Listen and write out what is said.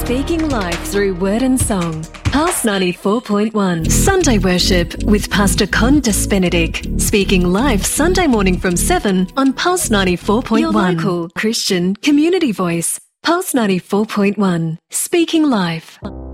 Speaking life through word and song. Pulse 94.1. Sunday worship with Pastor Condas Benedict. Speaking live Sunday morning from 7 on Pulse 94.1. Your local Christian community voice. Pulse 94.1. Speaking live.